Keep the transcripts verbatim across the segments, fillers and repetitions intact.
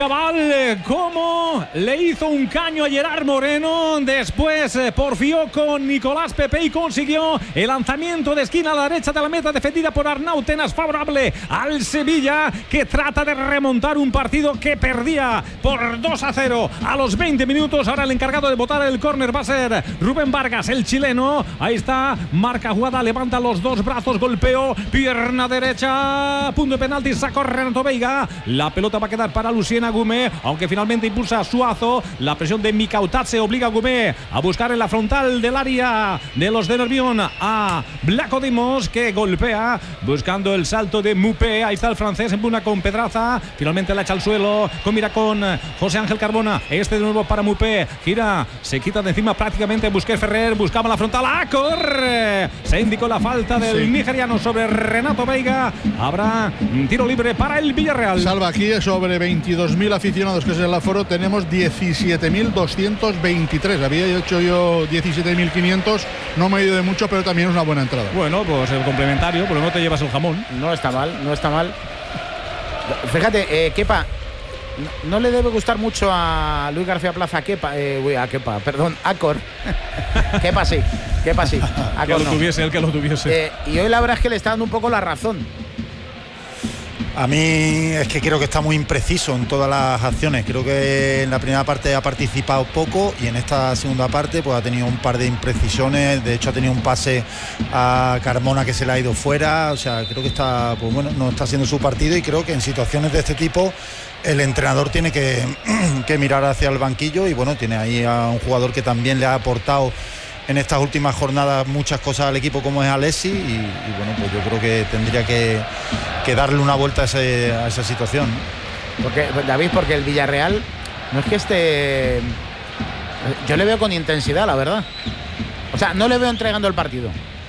Cabal, cómo le hizo un caño a Gerard Moreno, después eh, porfió con Nicolás Pepe y consiguió el lanzamiento de esquina a la derecha de la meta, defendida por Arnau Tenas, favorable al Sevilla, que trata de remontar un partido que perdía por dos a cero a los veinte minutos. Ahora el encargado de botar el córner va a ser Rubén Vargas, el chileno. Ahí está, marca jugada, levanta los dos brazos, golpeo, pierna derecha, punto de penalti, sacó Renato Veiga. La pelota va a quedar para Luciana Gumé, aunque finalmente impulsa Suazo. La presión de Mikautatse obliga a Gumé a buscar en la frontal del área de los de Nervión a Vlachodimos, que golpea buscando el salto de Mupé. Ahí está el francés, empuna con Pedraza, finalmente la echa al suelo, combina con José Ángel Carbona, este de nuevo para Mupé, gira, se quita de encima prácticamente Busquets Ferrer, buscaba la frontal, ¡ah, corre! Se indicó la falta del sí. nigeriano sobre Renato Veiga. Habrá un tiro libre para el Villarreal. Salva aquí sobre veintidós mil aficionados, que es el aforo, tenemos diecisiete mil doscientos veintitrés. Había hecho yo diecisiete mil quinientos, no me he ido de mucho, pero también es una buena entrada. Bueno, pues el complementario, por lo menos te llevas el jamón. No está mal, no está mal. Fíjate, eh, Kepa, no, no le debe gustar mucho a Luis García Plaza, Kepa, eh, a Kepa, perdón, Acor. Kepa sí, Kepa sí. Acor que lo no. tuviese, el que lo tuviese. Eh, y hoy la verdad es que le está dando un poco la razón. A mí es que creo que está muy impreciso en todas las acciones. Creo que en la primera parte ha participado poco y en esta segunda parte pues ha tenido un par de imprecisiones. De hecho ha tenido un pase a Carmona que se le ha ido fuera. O sea, creo que está, pues bueno, no está haciendo su partido, y creo que en situaciones de este tipo el entrenador tiene que, que mirar hacia el banquillo, y bueno, tiene ahí a un jugador que también le ha aportado en estas últimas jornadas muchas cosas al equipo, como es Alessi, y, y bueno, pues yo creo que tendría que, que darle una vuelta a, ese, a esa situación, ¿no? Porque, David, porque el Villarreal no es que esté, yo le veo con intensidad, la verdad. O sea, no le veo entregando el partido.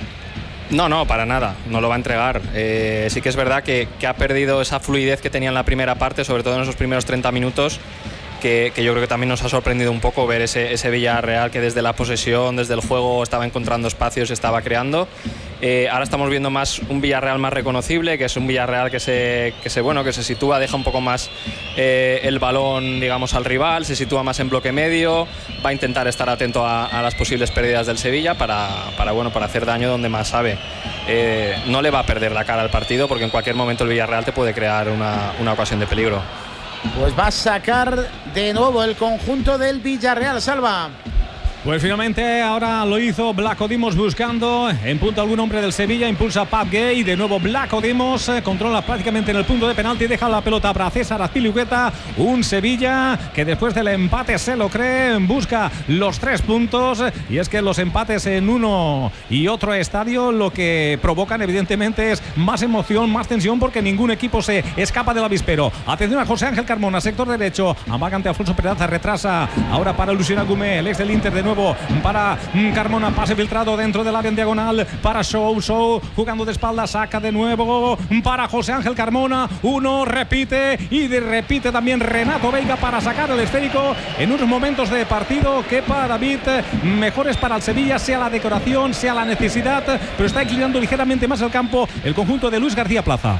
No, no, para nada, no lo va a entregar. Eh, sí que es verdad que, que ha perdido esa fluidez que tenía en la primera parte, sobre todo en esos primeros treinta minutos. Que, que yo creo que también nos ha sorprendido un poco ver ese, ese Villarreal que desde la posesión, desde el juego, estaba encontrando espacios, estaba creando. Eh, ahora estamos viendo más un Villarreal más reconocible, que es un Villarreal que se, que se, bueno, que se sitúa, deja un poco más eh, el balón, digamos, al rival, se sitúa más en bloque medio, va a intentar estar atento a, a las posibles pérdidas del Sevilla para, para, bueno, para hacer daño donde más sabe. Eh, no le va a perder la cara al partido, porque en cualquier momento el Villarreal te puede crear una, una ocasión de peligro. Pues va a sacar de nuevo el conjunto del Villarreal, Salva. Pues finalmente ahora lo hizo Vlachodimos buscando en punto algún hombre del Sevilla, impulsa Pap Gay, de nuevo Vlachodimos, eh, controla prácticamente en el punto de penalti, deja la pelota para César Azpilicueta, un Sevilla que después del empate se lo cree, busca los tres puntos, y es que los empates en uno y otro estadio lo que provocan evidentemente es más emoción, más tensión, porque ningún equipo se escapa del avispero. Atención a José Ángel Carmona, sector derecho, amagante Alfonso Pedraza, retrasa ahora para Luciana Gumé, el ex del Inter, de nuevo para Carmona, pase filtrado dentro del área en diagonal para Show, Show jugando de espalda, saca de nuevo para José Ángel Carmona, uno, repite y de, repite también Renato Veiga para sacar el esférico en unos momentos de partido que para David mejores para el Sevilla, sea la decoración, sea la necesidad, pero está inclinando ligeramente más el campo el conjunto de Luis García Plaza.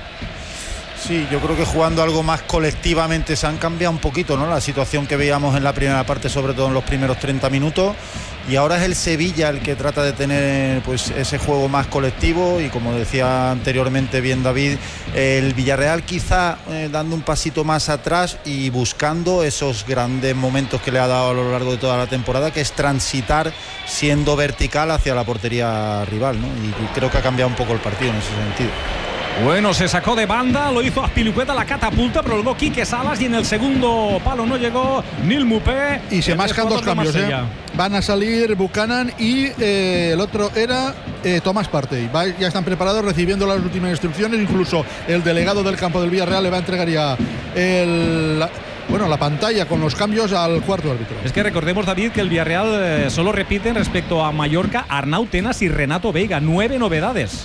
Sí, yo creo que jugando algo más colectivamente se han cambiado un poquito, ¿no?, la situación que veíamos en la primera parte, sobre todo en los primeros treinta minutos, y ahora es el Sevilla el que trata de tener pues ese juego más colectivo, y como decía anteriormente bien David, el Villarreal quizá eh, dando un pasito más atrás y buscando esos grandes momentos que le ha dado a lo largo de toda la temporada, que es transitar siendo vertical hacia la portería rival, ¿no? Y, y creo que ha cambiado un poco el partido en ese sentido. Bueno, se sacó de banda, lo hizo Azpilicueta, la catapulta, pero luego Quique Salas, y en el segundo palo no llegó Nil Mupé. Y se mascan dos cambios, ¿eh? Van a salir Buchanan y eh, el otro era eh, Tomás Partey. Va, ya están preparados, recibiendo las últimas instrucciones. Incluso el delegado del campo del Villarreal le va a entregar ya el... La, bueno, la pantalla con los cambios al cuarto árbitro. Es que recordemos, David, que el Villarreal eh, solo repite respecto a Mallorca Arnau Tenas y Renato Veiga. Nueve novedades.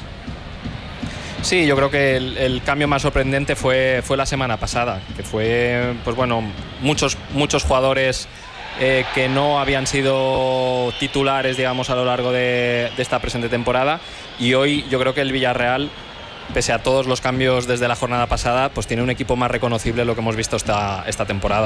Sí, yo creo que el, el cambio más sorprendente fue, fue la semana pasada, que fue, pues bueno, muchos, muchos jugadores eh, que no habían sido titulares, digamos, a lo largo de, de esta presente temporada, y hoy yo creo que el Villarreal pese a todos los cambios desde la jornada pasada, pues tiene un equipo más reconocible lo que hemos visto esta, esta temporada.